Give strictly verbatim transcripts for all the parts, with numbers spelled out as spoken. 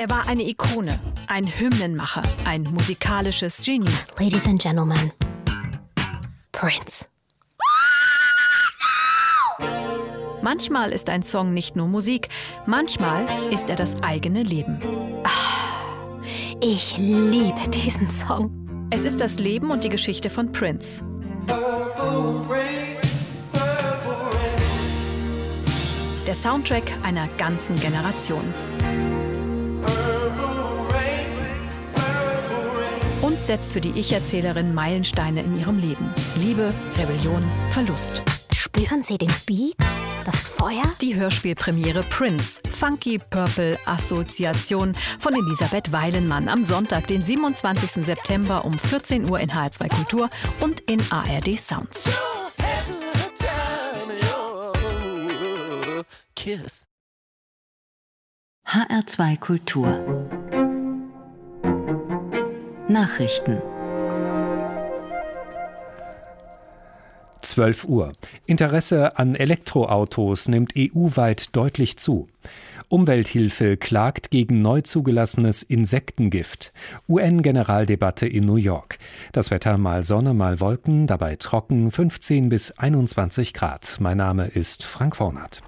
Er war eine Ikone, ein Hymnenmacher, ein musikalisches Genie. Ladies and Gentlemen, Prince. Manchmal ist ein Song nicht nur Musik, manchmal ist er das eigene Leben. Ich liebe diesen Song. Es ist das Leben und die Geschichte von Prince. Der Soundtrack einer ganzen Generation. Und setzt für die Ich-Erzählerin Meilensteine in ihrem Leben. Liebe, Rebellion, Verlust. Spüren Sie den Beat? Das Feuer? Die Hörspielpremiere Prince, Funky Purple Assoziation von Elisabeth Weilenmann am Sonntag, den siebenundzwanzigsten September um vierzehn Uhr in H R zwei Kultur und in A R D Sounds. H R zwei Kultur Nachrichten. zwölf Uhr. Interesse an Elektroautos nimmt E U-weit deutlich zu. Umwelthilfe klagt gegen neu zugelassenes Insektengift. U N-Generaldebatte in New York. Das Wetter mal Sonne, mal Wolken, dabei trocken, fünfzehn bis einundzwanzig Grad. Mein Name ist Frank Vornert.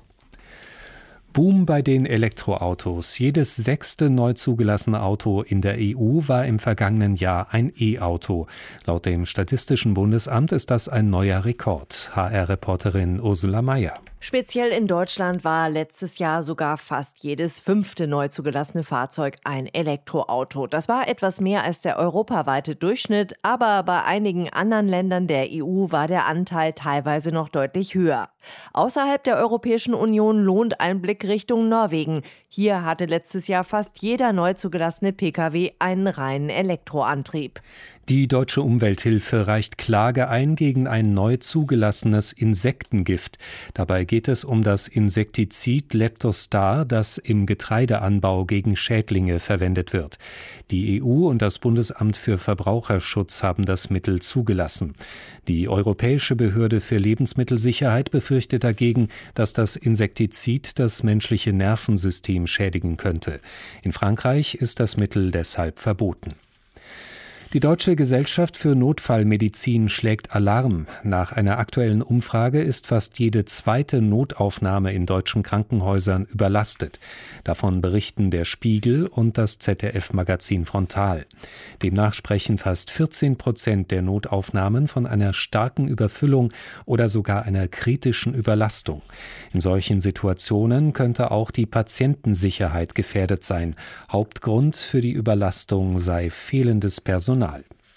Boom bei den Elektroautos. Jedes sechste neu zugelassene Auto in der E U war im vergangenen Jahr ein E-Auto. Laut dem Statistischen Bundesamt ist das ein neuer Rekord. H R-Reporterin Ursula Mayer. Speziell in Deutschland war letztes Jahr sogar fast jedes fünfte neu zugelassene Fahrzeug ein Elektroauto. Das war etwas mehr als der europaweite Durchschnitt, aber bei einigen anderen Ländern der E U war der Anteil teilweise noch deutlich höher. Außerhalb der Europäischen Union lohnt ein Blick Richtung Norwegen. Hier hatte letztes Jahr fast jeder neu zugelassene Pkw einen reinen Elektroantrieb. Die Deutsche Umwelthilfe reicht Klage ein gegen ein neu zugelassenes Insektengift. Dabei geht es um das Insektizid Leptostar, das im Getreideanbau gegen Schädlinge verwendet wird. Die E U und das Bundesamt für Verbraucherschutz haben das Mittel zugelassen. Die Europäische Behörde für Lebensmittelsicherheit befürchtet dagegen, dass das Insektizid das menschliche Nervensystem schädigen könnte. In Frankreich ist das Mittel deshalb verboten. Die Deutsche Gesellschaft für Notfallmedizin schlägt Alarm. Nach einer aktuellen Umfrage ist fast jede zweite Notaufnahme in deutschen Krankenhäusern überlastet. Davon berichten der Spiegel und das Z D F-Magazin Frontal. Demnach sprechen fast vierzehn Prozent der Notaufnahmen von einer starken Überfüllung oder sogar einer kritischen Überlastung. In solchen Situationen könnte auch die Patientensicherheit gefährdet sein. Hauptgrund für die Überlastung sei fehlendes Personal.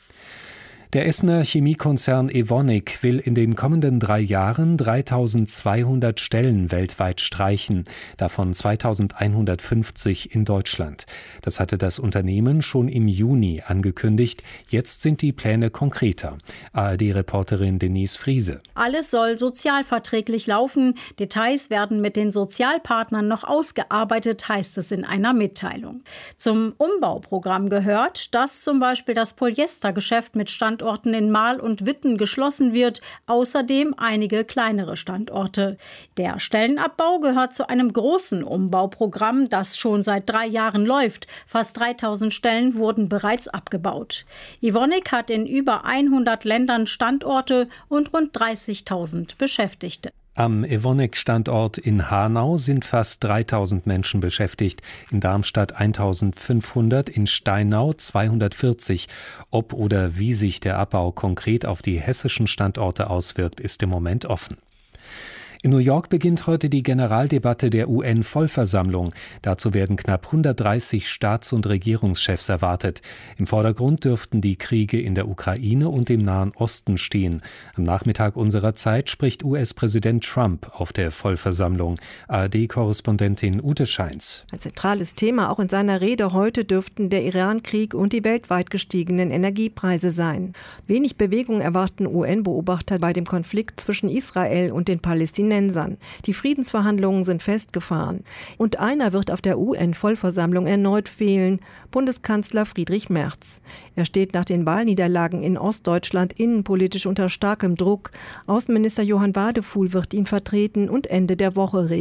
Der Essener Chemiekonzern Evonik will in den kommenden drei Jahren dreitausendzweihundert Stellen weltweit streichen, davon zweitausendeinhundertfünfzig in Deutschland. Das hatte das Unternehmen schon im Juni angekündigt. Jetzt sind die Pläne konkreter. A R D-Reporterin Denise Friese. Alles soll sozialverträglich laufen. Details werden mit den Sozialpartnern noch ausgearbeitet, heißt es in einer Mitteilung. Zum Umbauprogramm gehört, dass zum Beispiel das Polyestergeschäft mit Standorten in Marl und Witten geschlossen wird, außerdem einige kleinere Standorte. Der Stellenabbau gehört zu einem großen Umbauprogramm, das schon seit drei Jahren läuft. Fast dreitausend Stellen wurden bereits abgebaut. Evonik hat in über hundert Ländern Standorte und rund dreißigtausend Beschäftigte. Am Evonik-Standort in Hanau sind fast dreitausend Menschen beschäftigt, in Darmstadt eintausendfünfhundert, in Steinau zweihundertvierzig. Ob oder wie sich der Abbau konkret auf die hessischen Standorte auswirkt, ist im Moment offen. In New York beginnt heute die Generaldebatte der U N-Vollversammlung. Dazu werden knapp hundertdreißig Staats- und Regierungschefs erwartet. Im Vordergrund dürften die Kriege in der Ukraine und im Nahen Osten stehen. Am Nachmittag unserer Zeit spricht U S-Präsident Trump auf der Vollversammlung. A R D-Korrespondentin Ute Scheins. Ein zentrales Thema auch in seiner Rede heute dürften der Iran-Krieg und die weltweit gestiegenen Energiepreise sein. Wenig Bewegung erwarten U N-Beobachter bei dem Konflikt zwischen Israel und den Palästinensern. Die Friedensverhandlungen sind festgefahren. Und einer wird auf der U N-Vollversammlung erneut fehlen: Bundeskanzler Friedrich Merz. Er steht nach den Wahlniederlagen in Ostdeutschland innenpolitisch unter starkem Druck. Außenminister Johann Wadefuhl wird ihn vertreten und Ende der Woche reden.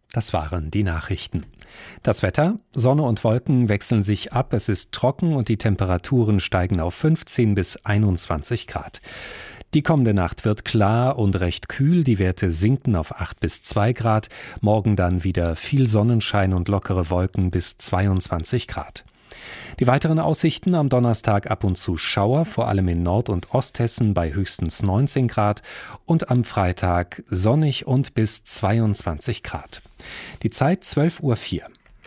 Das waren die Nachrichten. Das Wetter: Sonne und Wolken wechseln sich ab, es ist trocken und die Temperaturen steigen auf fünfzehn bis einundzwanzig Grad. Die kommende Nacht wird klar und recht kühl, die Werte sinken auf acht bis zwei Grad, morgen dann wieder viel Sonnenschein und lockere Wolken bis zweiundzwanzig Grad. Die weiteren Aussichten: am Donnerstag ab und zu Schauer, vor allem in Nord- und Osthessen bei höchstens neunzehn Grad und am Freitag sonnig und bis zweiundzwanzig Grad. Die Zeit zwölf Uhr vier.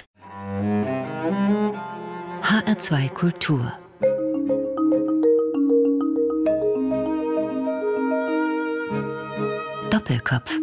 H R zwei Kultur. Doppelkopf.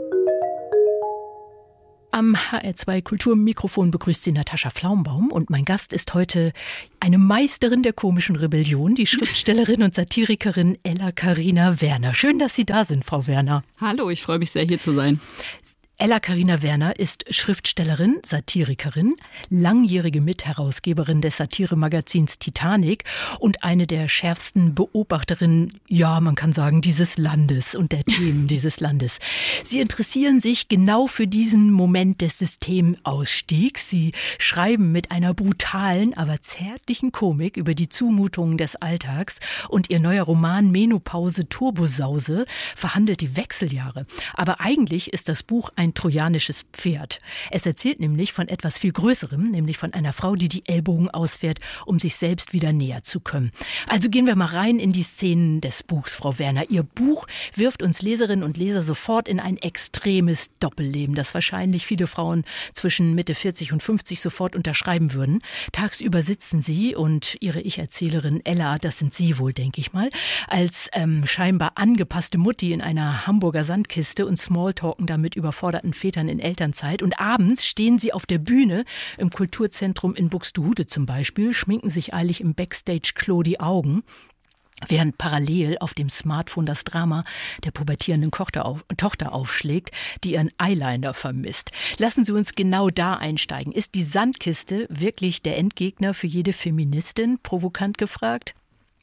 Am H R zwei Kulturmikrofon begrüßt sie Natascha Flaumbaum und mein Gast ist heute eine Meisterin der komischen Rebellion, die Schriftstellerin und Satirikerin Ella Carina Werner. Schön, dass Sie da sind, Frau Werner. Hallo, ich freue mich sehr, hier zu sein. Ella Carina Werner ist Schriftstellerin, Satirikerin, langjährige Mitherausgeberin des Satiremagazins Titanic und eine der schärfsten Beobachterinnen, ja, man kann sagen, dieses Landes und der Themen dieses Landes. Sie interessieren sich genau für diesen Moment des Systemausstiegs. Sie schreiben mit einer brutalen, aber zärtlichen Komik über die Zumutungen des Alltags und ihr neuer Roman Menopause Turbosause verhandelt die Wechseljahre. Aber eigentlich ist das Buch ein ein trojanisches Pferd. Es erzählt nämlich von etwas viel Größerem, nämlich von einer Frau, die die Ellbogen ausfährt, um sich selbst wieder näher zu kommen. Also gehen wir mal rein in die Szenen des Buchs, Frau Werner. Ihr Buch wirft uns Leserinnen und Leser sofort in ein extremes Doppelleben, das wahrscheinlich viele Frauen zwischen Mitte vierzig und fünfzig sofort unterschreiben würden. Tagsüber sitzen Sie und Ihre Ich-Erzählerin Ella, das sind Sie wohl, denke ich mal, als ähm, scheinbar angepasste Mutti in einer Hamburger Sandkiste und Smalltalken damit überfordert Vätern in Elternzeit. Und abends stehen sie auf der Bühne im Kulturzentrum in Buxtehude zum Beispiel, schminken sich eilig im Backstage-Klo die Augen, während parallel auf dem Smartphone das Drama der pubertierenden Tochter, auf, Tochter aufschlägt, die ihren Eyeliner vermisst. Lassen Sie uns genau da einsteigen. Ist die Sandkiste wirklich der Endgegner für jede Feministin? Provokant gefragt.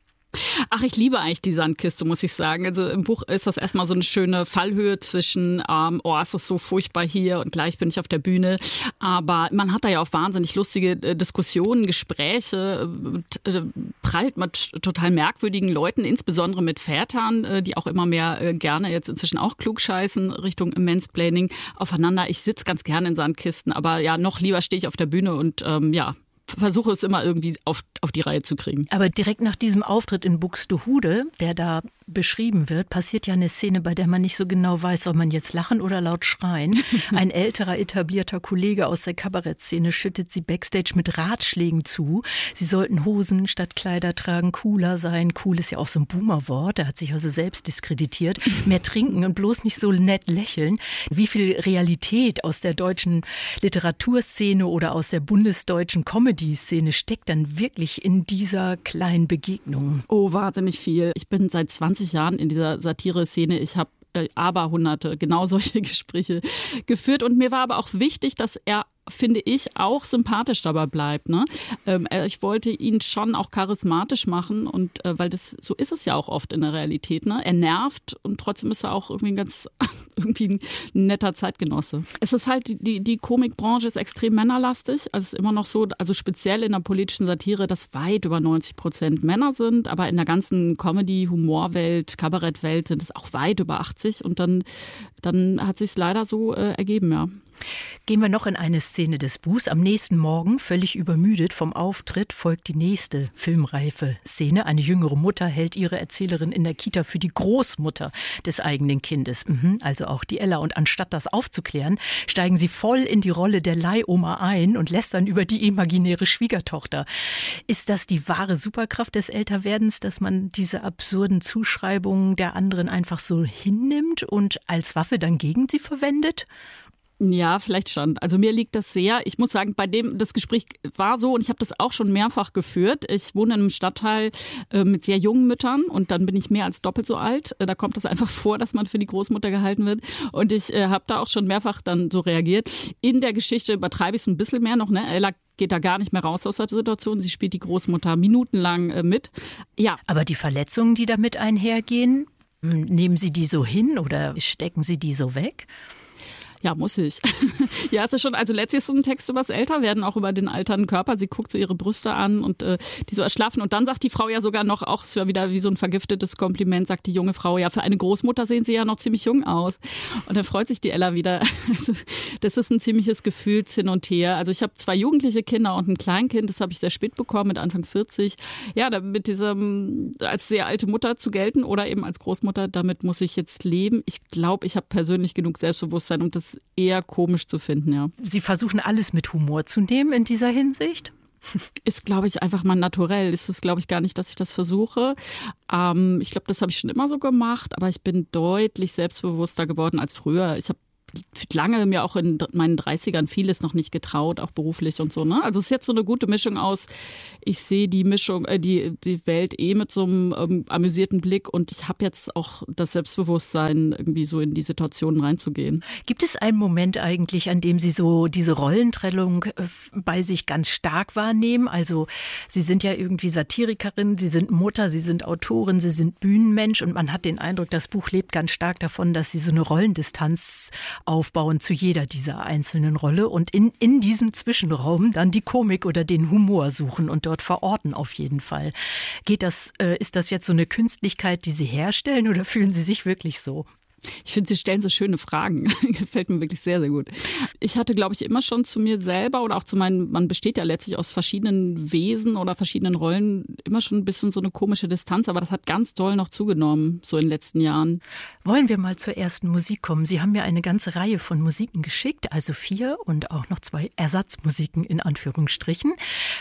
Ach, ich liebe eigentlich die Sandkiste, muss ich sagen. Also im Buch ist das erstmal so eine schöne Fallhöhe zwischen, ähm, oh, es ist so furchtbar hier und gleich bin ich auf der Bühne. Aber man hat da ja auch wahnsinnig lustige äh, Diskussionen, Gespräche, äh, prallt mit total merkwürdigen Leuten, insbesondere mit Vätern, äh, die auch immer mehr äh, gerne jetzt inzwischen auch klugscheißen Richtung Mansplaining aufeinander. Ich sitze ganz gerne in Sandkisten, aber ja, noch lieber stehe ich auf der Bühne und ähm, ja, versuche es immer irgendwie auf, auf die Reihe zu kriegen. Aber direkt nach diesem Auftritt in Buxtehude, der da beschrieben wird, passiert ja eine Szene, bei der man nicht so genau weiß, soll man jetzt lachen oder laut schreien. Ein älterer, etablierter Kollege aus der Kabarettszene schüttet sie backstage mit Ratschlägen zu. Sie sollten Hosen statt Kleider tragen, cooler sein. Cool ist ja auch so ein Boomer-Wort. Er hat sich also selbst diskreditiert. Mehr trinken und bloß nicht so nett lächeln. Wie viel Realität aus der deutschen Literaturszene oder aus der bundesdeutschen Comedy-Szene steckt dann wirklich in dieser kleinen Begegnung? Oh, wahnsinnig viel. Ich bin seit zwanzig Jahren in dieser Satire-Szene. Ich habe äh, aber hunderte genau solche Gespräche geführt. Und mir war aber auch wichtig, dass er, finde ich, auch sympathisch dabei bleibt. Ne? Ähm, ich wollte ihn schon auch charismatisch machen und äh, weil das so ist es ja auch oft in der Realität. Ne? Er nervt und trotzdem ist er auch irgendwie ein ganz irgendwie ein netter Zeitgenosse. Es ist halt, die, die Komikbranche ist extrem männerlastig. Also es ist immer noch so, also speziell in der politischen Satire, dass weit über neunzig Prozent Männer sind, aber in der ganzen Comedy, Humorwelt, Kabarettwelt sind es auch weit über achtzig und dann, dann hat sich es leider so äh, ergeben, ja. Gehen wir noch in eine Szene des Buchs. Am nächsten Morgen, völlig übermüdet vom Auftritt, folgt die nächste filmreife Szene. Eine jüngere Mutter hält ihre Erzählerin in der Kita für die Großmutter des eigenen Kindes. Mhm, also auch die Ella. Und anstatt das aufzuklären, steigen sie voll in die Rolle der Leihoma ein und lästern über die imaginäre Schwiegertochter. Ist das die wahre Superkraft des Älterwerdens, dass man diese absurden Zuschreibungen der anderen einfach so hinnimmt und als Waffe dann gegen sie verwendet? Ja, vielleicht schon. Also mir liegt das sehr. Ich muss sagen, bei dem, das Gespräch war so und ich habe das auch schon mehrfach geführt. Ich wohne in einem Stadtteil äh, mit sehr jungen Müttern und dann bin ich mehr als doppelt so alt. Äh, da kommt das einfach vor, dass man für die Großmutter gehalten wird. Und ich äh, habe da auch schon mehrfach dann so reagiert. In der Geschichte übertreibe ich es ein bisschen mehr noch. Ne? Ella geht da gar nicht mehr raus aus der Situation. Sie spielt die Großmutter minutenlang äh, mit. Ja. Aber die Verletzungen, die damit einhergehen, nehmen Sie die so hin oder stecken Sie die so weg? Ja, muss ich. Ja, es ist schon, also letztlich ist es ein Text über das Älterwerden, auch über den alternden Körper. Sie guckt so ihre Brüste an und äh, die so erschlaffen. Und dann sagt die Frau ja sogar noch, auch es war wieder wie so ein vergiftetes Kompliment, sagt die junge Frau, ja, für eine Großmutter sehen Sie ja noch ziemlich jung aus. Und dann freut sich die Ella wieder. Also, das ist ein ziemliches Gefühls hin und her. Also ich habe zwei jugendliche Kinder und ein Kleinkind, das habe ich sehr spät bekommen, mit Anfang vierzig. Ja, da mit diesem, als sehr alte Mutter zu gelten oder eben als Großmutter, damit muss ich jetzt leben. Ich glaube, ich habe persönlich genug Selbstbewusstsein, um das eher komisch zu finden, ja. Sie versuchen alles mit Humor zu nehmen in dieser Hinsicht? Ist, glaube ich, einfach mal naturell. Ist es, glaube ich, gar nicht, dass ich das versuche. Ähm, ich glaube, das habe ich schon immer so gemacht, aber ich bin deutlich selbstbewusster geworden als früher. Ich habe lange mir auch in meinen dreißigern vieles noch nicht getraut, auch beruflich und so. Ne? Also es ist jetzt so eine gute Mischung aus, ich sehe die Mischung, äh, die, die Welt eh mit so einem ähm, amüsierten Blick und ich habe jetzt auch das Selbstbewusstsein, irgendwie so in die Situationen reinzugehen. Gibt es einen Moment eigentlich, an dem Sie so diese Rollentrennung bei sich ganz stark wahrnehmen? Also Sie sind ja irgendwie Satirikerin, Sie sind Mutter, Sie sind Autorin, Sie sind Bühnenmensch und man hat den Eindruck, das Buch lebt ganz stark davon, dass Sie so eine Rollendistanz aufbauen zu jeder dieser einzelnen Rolle und in, in diesem Zwischenraum dann die Komik oder den Humor suchen und dort verorten auf jeden Fall. Geht das, äh, ist das jetzt so eine Künstlichkeit, die Sie herstellen oder fühlen Sie sich wirklich so? Ich finde, Sie stellen so schöne Fragen. Gefällt mir wirklich sehr, sehr gut. Ich hatte, glaube ich, immer schon zu mir selber oder auch zu meinen, man besteht ja letztlich aus verschiedenen Wesen oder verschiedenen Rollen, immer schon ein bisschen so eine komische Distanz, aber das hat ganz doll noch zugenommen, so in den letzten Jahren. Wollen wir mal zur ersten Musik kommen? Sie haben mir eine ganze Reihe von Musiken geschickt, also vier und auch noch zwei Ersatzmusiken in Anführungsstrichen.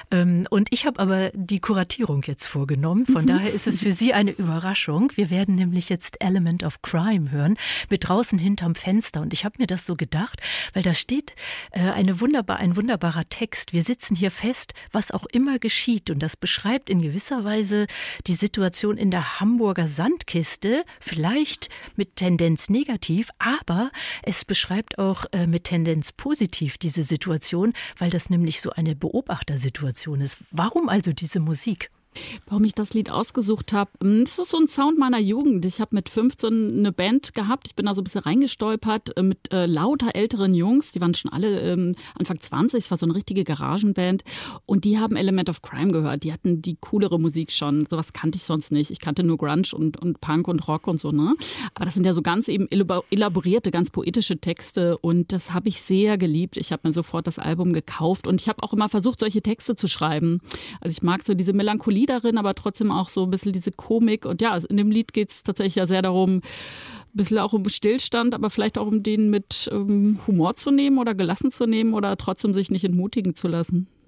Und ich habe aber die Kuratierung jetzt vorgenommen, von daher ist es für Sie eine Überraschung. Wir werden nämlich jetzt Element of Crime hören, mit draußen hinterm Fenster. Und ich habe mir das so gedacht, weil da steht äh, eine wunderbar, ein wunderbarer Text. Wir sitzen hier fest, was auch immer geschieht. Und das beschreibt in gewisser Weise die Situation in der Hamburger Sandkiste, vielleicht mit Tendenz negativ, aber es beschreibt auch äh, mit Tendenz positiv diese Situation, weil das nämlich so eine Beobachtersituation ist. Warum also diese Musik? Warum ich das Lied ausgesucht habe, das ist so ein Sound meiner Jugend. Ich habe mit fünfzehn eine Band gehabt, ich bin da so ein bisschen reingestolpert mit äh, lauter älteren Jungs, die waren schon alle ähm, Anfang zwanzig, es war so eine richtige Garagenband und die haben Element of Crime gehört, die hatten die coolere Musik schon, sowas kannte ich sonst nicht, ich kannte nur Grunge und, und Punk und Rock und so, ne? Aber das sind ja so ganz eben elaborierte, ganz poetische Texte und das habe ich sehr geliebt. Ich habe mir sofort das Album gekauft und ich habe auch immer versucht, solche Texte zu schreiben. Also ich mag so diese Melancholie darin, aber trotzdem auch so ein bisschen diese Komik. Und ja, in dem Lied geht es tatsächlich ja sehr darum, ein bisschen auch um Stillstand, aber vielleicht auch um den mit ähm, Humor zu nehmen oder gelassen zu nehmen oder trotzdem sich nicht entmutigen zu lassen.